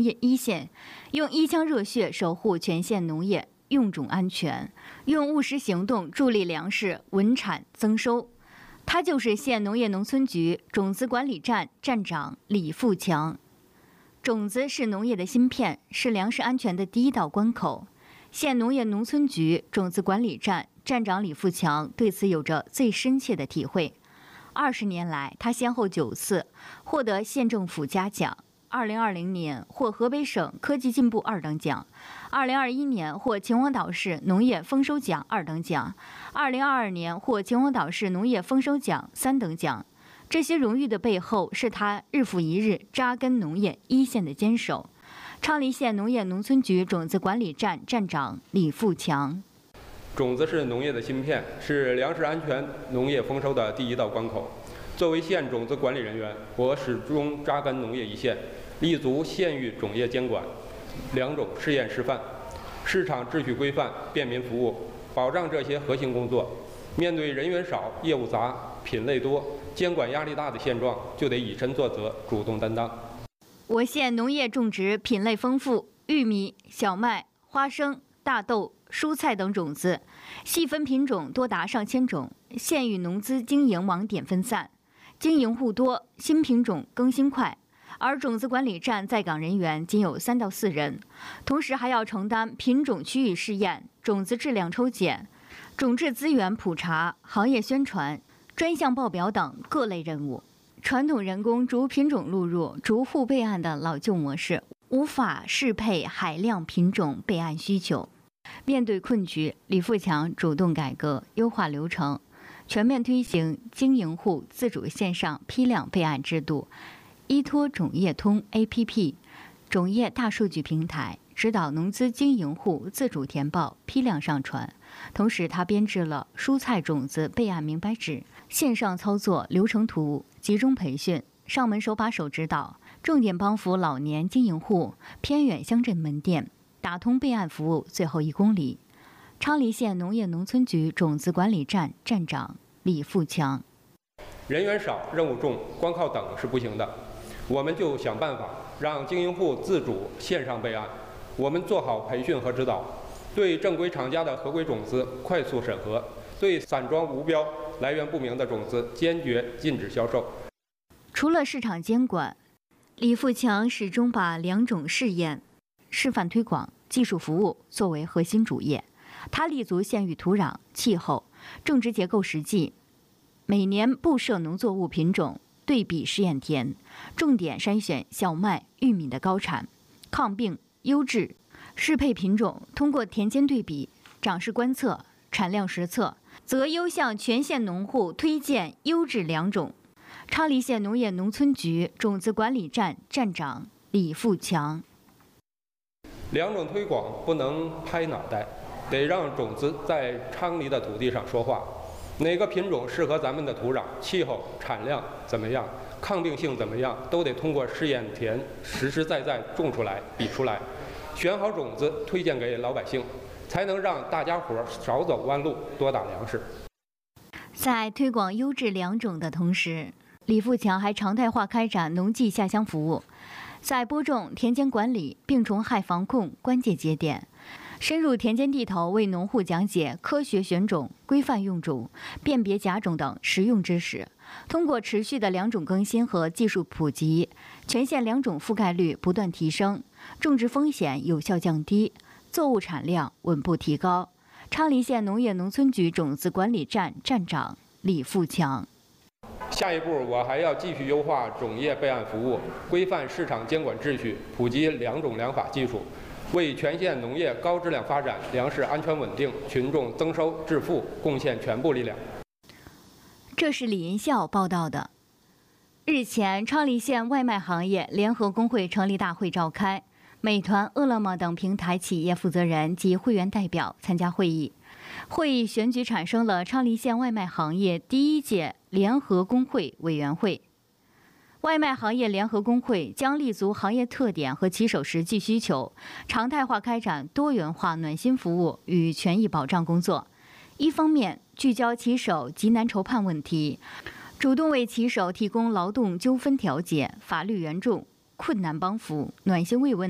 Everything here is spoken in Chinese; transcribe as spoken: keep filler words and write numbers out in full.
业一线，用一腔热血守护全县农业用种安全，用务实行动助力粮食稳产增收。他就是县农业农村局种子管理站站长李富强。种子是农业的芯片，是粮食安全的第一道关口。县农业农村局种子管理站站长李富强对此有着最深切的体会。二十年来，他先后九次获得县政府嘉奖。二零二零年获河北省科技进步二等奖，二零二一年获秦皇岛市农业丰收奖二等奖，二零二二年获秦皇岛市农业丰收奖三等奖。这些荣誉的背后，是他日复一日扎根农业一线的坚守。昌黎县农业农村局种子管理站站长李富强。 种子是农业的芯片，是粮食安全、农业丰收的第一道关口。作为县种子管理人员，我始终扎根农业一线，立足县域种业监管、两种试验示范、市场秩序规范、便民服务，保障这些核心工作。面对人员少、业务杂、品类多、监管压力大的现状，就得以身作则，主动担当。 我县农业种植品类丰富，玉米、小麦、花生、大豆、蔬菜等种子，细分品种多达上千种。县域农资经营网点分散，经营户多，新品种更新快。而种子管理站在岗人员仅有三到四人，同时还要承担品种区域试验、种子质量抽检、种质资源普查、行业宣传、专项报表等各类任务。传统人工逐品种录入、逐户备案的老旧模式，无法适配海量品种备案需求。面对困局，李富强主动改革、优化流程，全面推行经营户自主线上批量备案制度，依托种业通 A P P、种业大数据平台，指导农资经营户自主填报、批量上传。同时，他编制了蔬菜种子备案明白纸、线上操作流程图，集中培训、上门手把手指导，重点帮扶老年经营户、偏远乡镇门店，打通备案服务最后一公里。昌黎县农业农村局种子管理站站长李富强： 人员少，任务重，光靠等是不行的。我们就想办法让经营户自主线上备案，我们做好培训和指导，对正规厂家的合规种子快速审核，对散装无标、来源不明的种子坚决禁止销售。 除了市场监管，李富强始终把两种试验、示范推广、技术服务作为核心主业。他立足县域土壤、气候、种植结构实际，每年布设农作物品种对比试验田，重点筛选小麦、玉米的高产、抗病、优质，适配品种，通过田间对比、长势观测、产量实测，择优向全县农户推荐优质良种。昌黎县农业农村局种子管理站站长李富强： 良种推广不能拍脑袋，得让种子在昌黎的土地上说话。哪个品种适合咱们的土壤、气候、产量怎么样、抗病性怎么样，都得通过试验田实实在在种出来、比出来，选好种子推荐给老百姓，才能让大家伙少走弯路，多打粮食。 在推广优质良种的同时，李富强还常态化开展农技下乡服务，在播种、田间管理、病虫害防控关键节点，深入田间地头，为农户讲解科学选种、规范用种、辨别甲种等实用知识。通过持续的良种更新和技术普及，全县良种覆盖率不断提升，种植风险有效降低，作物产量稳步提高。昌黎县农业农村局种子管理站站长李富强： 下一步，我还要继续优化种业备案服务，规范市场监管秩序，普及良种良法技术，为全县农业高质量发展、粮食安全稳定、群众增收致富贡献全部力量。 这是李银孝报道的。日前，昌黎县外卖行业联合工会成立大会召开，美团、饿了么等平台企业负责人及会员代表参加会议。会议选举产生了昌黎县外卖行业第一届联合工会委员会。外卖行业联合工会将立足行业特点和骑手实际需求，常态化开展多元化暖心服务与权益保障工作。一方面，聚焦骑手急难愁盼问题，主动为骑手提供劳动纠纷调解、法律援助、困难帮扶、暖心慰问